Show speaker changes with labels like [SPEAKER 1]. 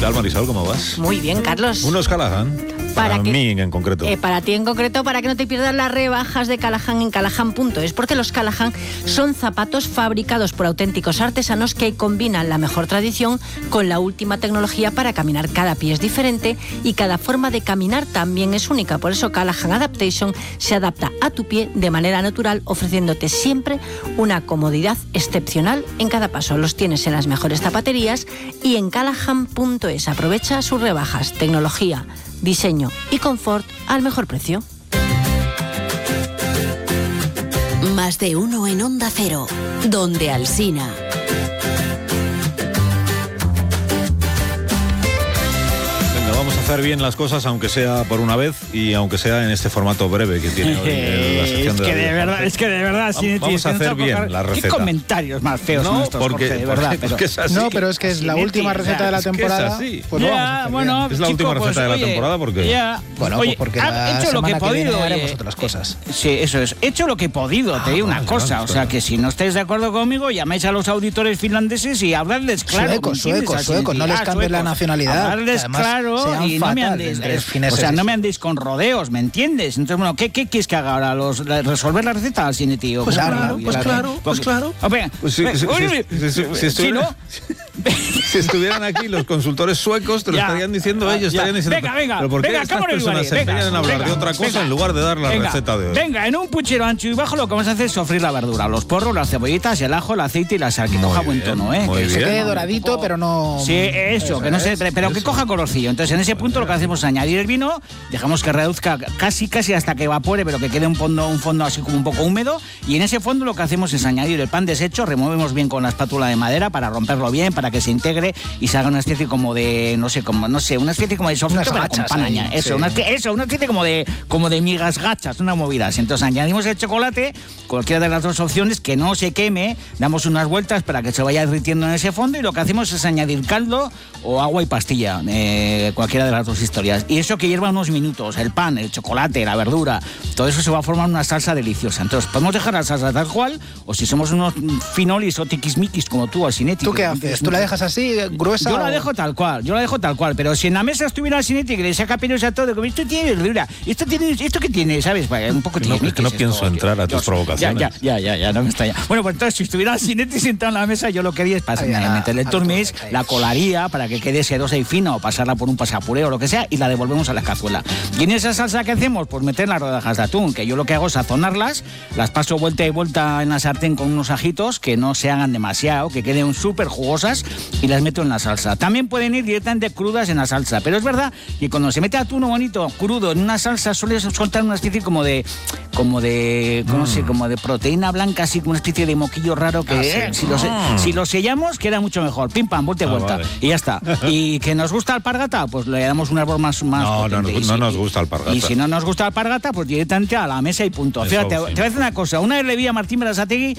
[SPEAKER 1] tal, Marisol? ¿Cómo vas?
[SPEAKER 2] Muy bien, Carlos.
[SPEAKER 1] Unos Callahan. Para mí en concreto.
[SPEAKER 2] Para ti en concreto, para que no te pierdas las rebajas de Callahan en Callahan.es, porque los Callahan son zapatos fabricados por auténticos artesanos que combinan la mejor tradición con la última tecnología para caminar. Cada pie es diferente y cada forma de caminar también es única. Por eso Callahan Adaptation se adapta a tu pie de manera natural, ofreciéndote siempre una comodidad excepcional en cada paso. Los tienes en las mejores zapaterías y en Callahan.es. Aprovecha sus rebajas, tecnología, diseño y confort al mejor precio.
[SPEAKER 3] Más de uno en Onda Cero, donde Alsina.
[SPEAKER 1] Vamos a hacer bien las cosas, aunque sea por una vez y aunque sea en este formato breve que tiene hoy la sección
[SPEAKER 4] es que de verdad,
[SPEAKER 1] vamos a hacer bien la receta.
[SPEAKER 4] ¿Qué comentarios más feos son estos,
[SPEAKER 1] porque,
[SPEAKER 4] Jorge, de verdad?
[SPEAKER 1] Porque es así.
[SPEAKER 5] No, pero es que es la última receta de la temporada.
[SPEAKER 1] Pues
[SPEAKER 4] ya, bueno,
[SPEAKER 1] es la última receta de la temporada porque...
[SPEAKER 5] Bueno, pues porque
[SPEAKER 4] he hecho lo que he podido.
[SPEAKER 5] Haremos otras cosas.
[SPEAKER 4] Sí, eso es. He hecho lo que he podido, te digo una cosa. O sea, que si no estáis de acuerdo conmigo, llamáis a los auditores finlandeses y habladles claro.
[SPEAKER 5] Suecos, no les cambies la nacionalidad.
[SPEAKER 4] Habladles claro y no me andéis... O sea, no me andéis con rodeos, ¿me entiendes? Entonces, bueno, ¿qué quieres que haga ahora? ¿Resolver la receta al cine, tío?
[SPEAKER 5] Pues claro.
[SPEAKER 1] Si estuvieran aquí los consultores suecos, te lo estarían diciendo ellos. Estarían diciendo,
[SPEAKER 4] venga,
[SPEAKER 1] ¿pero por qué estas personas se empeñan en hablar de otra cosa en lugar de dar la receta de hoy?
[SPEAKER 4] Venga, en un puchero ancho y bajo lo que vamos a hacer es sofreír la verdura, los porros, las cebollitas, el ajo, el aceite y la sal, que coja buen tono, ¿eh?
[SPEAKER 5] Que se quede doradito, pero no...
[SPEAKER 4] Sí, eso, que no se... Pero que coja colorcillo. Entonces, en ese punto lo que hacemos es añadir el vino, dejamos que reduzca casi hasta que evapore, pero que quede un fondo así como un poco húmedo, y en ese fondo lo que hacemos es añadir el pan deshecho, removemos bien con la espátula de madera para romperlo bien, para que se integre y se haga una especie como de, una especie como de sofrito, pero con pan añadido. Eso, sí. Una especie como de migas gachas, una movida. Entonces añadimos el chocolate, cualquiera de las dos opciones, que no se queme, damos unas vueltas para que se vaya derritiendo en ese fondo, y lo que hacemos es añadir caldo o agua y pastilla, cualquiera de las dos historias. Y eso que hierva unos minutos, el pan, el chocolate, la verdura, todo eso se va a formar una salsa deliciosa. Entonces podemos dejar la salsa tal cual, o si somos unos finolis o tiquismiquis como tú, Alsinetti.
[SPEAKER 5] ¿Tú qué haces? ¿Tú la dejas así, gruesa?
[SPEAKER 4] Yo la dejo tal cual, pero si en la mesa estuviera Alsinetti, que le saca pelos a todo, como esto tiene verdura, esto que tiene, ¿sabes? Un poco tiquismiquis.
[SPEAKER 1] No pienso entrar a tus provocaciones.
[SPEAKER 4] Ya, no me está ya. Bueno, pues entonces si estuviera Alsinetti sentado en la mesa, yo lo que haría es meterle el turmis, la colaría para que quede sedosa y fina, o pasarla por un pasapuré o lo que sea, y la devolvemos a la cazuela. Y en esa salsa que hacemos, pues meter las rodajas de atún, que yo lo que hago es sazonarlas, las paso vuelta y vuelta en la sartén con unos ajitos que no se hagan demasiado, que queden súper jugosas, y las meto en la salsa. También pueden ir directamente crudas en la salsa, pero es verdad que cuando se mete atún bonito, crudo, en una salsa, suele soltar una especie como de proteína blanca, así como una especie de moquillo raro que si lo sellamos queda mucho mejor. Pim pam, vuelta y vuelta.
[SPEAKER 1] Vale.
[SPEAKER 4] Y ya está. Y que nos gusta alpargata, pues le damos un árbol más potente.
[SPEAKER 1] No nos gusta alpargata.
[SPEAKER 4] Y si no nos gusta alpargata, pues directamente a la mesa y punto. Fíjate, te voy a decir una cosa. Una vez le vi a Martín Berasategui